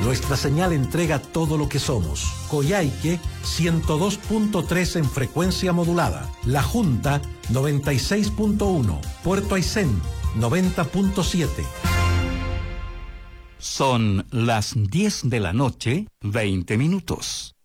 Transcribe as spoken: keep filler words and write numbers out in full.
Nuestra señal entrega todo lo que somos. Coyhaique, ciento dos punto tres en frecuencia modulada. La Junta, noventa y seis punto uno. Puerto Aysén, noventa punto siete. Son las diez de la noche, veinte minutos.